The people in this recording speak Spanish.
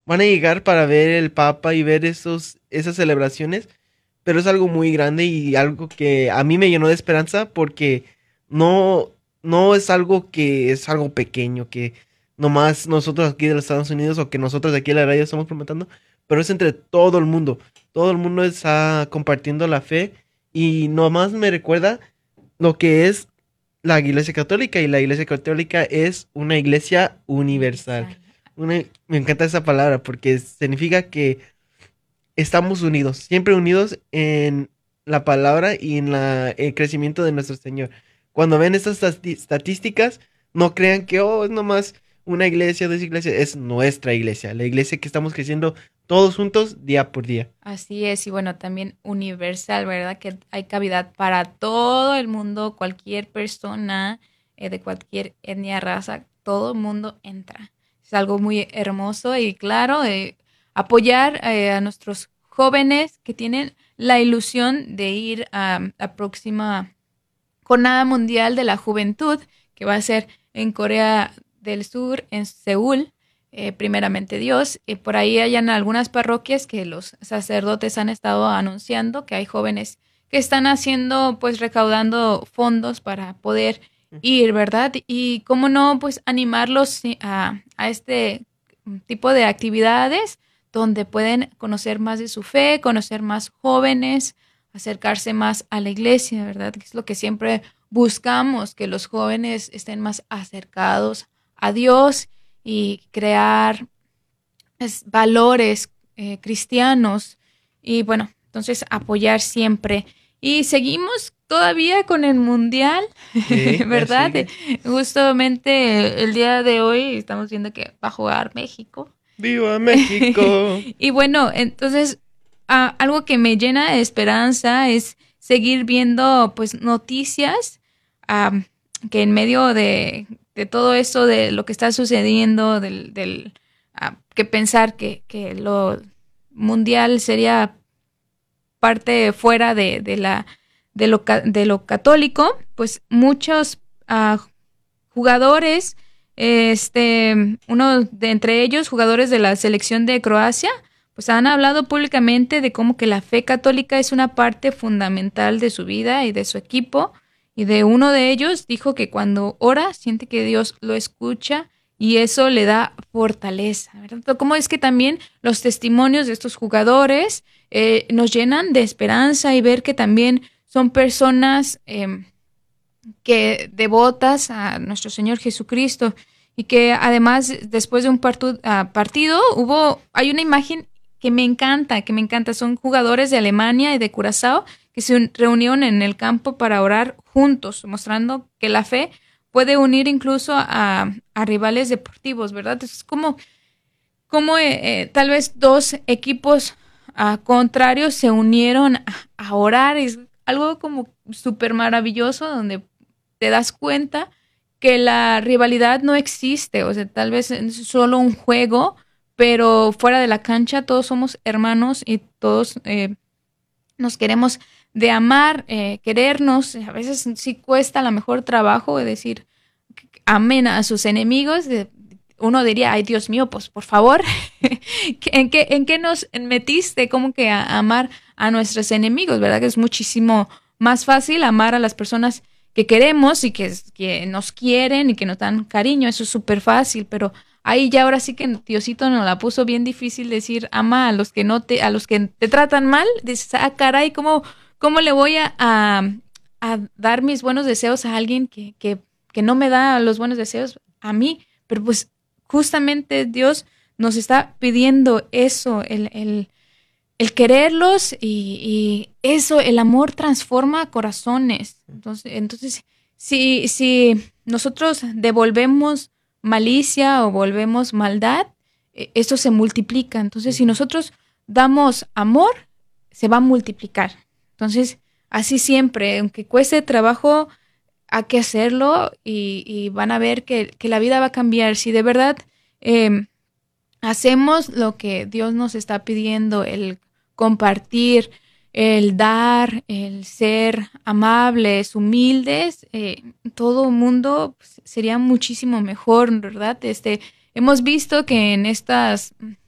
van a llegar para ver el Papa y ver esas celebraciones, pero es algo muy grande y algo que a mí me llenó de esperanza porque no, no es algo que es algo pequeño, que nomás nosotros aquí de los Estados Unidos o que nosotros de aquí en la radio estamos promoviendo, pero es entre todo el mundo. Todo el mundo está compartiendo la fe y nomás me recuerda lo que es la Iglesia Católica y la Iglesia Católica es una iglesia universal. Universal. Me encanta esa palabra porque significa que estamos unidos, siempre unidos en la palabra y en el crecimiento de nuestro Señor. Cuando ven estas estadísticas, no crean que, oh, es nomás una iglesia, dos iglesias, es nuestra iglesia, la iglesia que estamos creciendo todos juntos día por día. Así es, y bueno, también universal, ¿verdad? Que hay cavidad para todo el mundo, cualquier persona de cualquier etnia, raza, todo el mundo entra. Es algo muy hermoso y claro, apoyar a nuestros jóvenes que tienen la ilusión de ir a la próxima Jornada Mundial de la Juventud, que va a ser en Corea del Sur, en Seúl, primeramente Dios. Por ahí hayan algunas parroquias que los sacerdotes han estado anunciando que hay jóvenes que están haciendo, pues recaudando fondos para poder ir, ¿verdad? Y cómo no, pues animarlos a este tipo de actividades donde pueden conocer más de su fe, conocer más jóvenes, acercarse más a la iglesia, ¿verdad? Que es lo que siempre buscamos, que los jóvenes estén más acercados a Dios y crear valores cristianos y bueno, entonces apoyar siempre. Y seguimos todavía con el mundial, Sí, ya ¿verdad? sigue. Justamente el día de hoy estamos viendo que va a jugar México. ¡Viva México! Y bueno, entonces algo que me llena de esperanza es seguir viendo pues noticias que en medio de todo eso, de lo que está sucediendo, que pensar que lo mundial sería parte fuera de lo católico, pues muchos jugadores, uno de entre ellos, jugadores de la selección de Croacia, pues han hablado públicamente de cómo que la fe católica es una parte fundamental de su vida y de su equipo. Y de uno de ellos dijo que cuando ora siente que Dios lo escucha y eso le da fortaleza, ¿verdad? Cómo es que también los testimonios de estos jugadores nos llenan de esperanza y ver que también son personas que devotas a nuestro Señor Jesucristo y que además después de un partido hay una imagen que me encanta, son jugadores de Alemania y de Curazao que se reunieron en el campo para orar juntos, mostrando que la fe puede unir incluso a rivales deportivos, ¿verdad? Es como tal vez dos equipos contrarios se unieron a orar, es algo como súper maravilloso donde te das cuenta que la rivalidad no existe, o sea, tal vez es solo un juego, pero fuera de la cancha todos somos hermanos y todos nos queremos de amar, querernos. A veces sí cuesta a lo mejor trabajo de decir amén a sus enemigos. Uno diría, ay Dios mío, pues por favor, ¿en qué nos metiste? Como que a amar a nuestros enemigos, ¿verdad? Que es muchísimo más fácil amar a las personas que queremos y que nos quieren y que nos dan cariño, eso es súper fácil, pero ahí ya ahora sí que Diosito nos la puso bien difícil decir ama a los que a los que te tratan mal, dices, ah, caray, ¿cómo le voy a dar mis buenos deseos a alguien que no me da los buenos deseos a mí? Pero pues justamente Dios nos está pidiendo eso, el quererlos y eso, el amor transforma corazones. Entonces si nosotros devolvemos malicia o volvemos maldad, eso se multiplica. Entonces, si nosotros damos amor, se va a multiplicar. Entonces, así siempre, aunque cueste trabajo, hay que hacerlo y van a ver que la vida va a cambiar. Si de verdad hacemos lo que Dios nos está pidiendo, el compartir, el dar, el ser amables, humildes, todo mundo pues, sería muchísimo mejor, ¿verdad? Hemos visto que en estas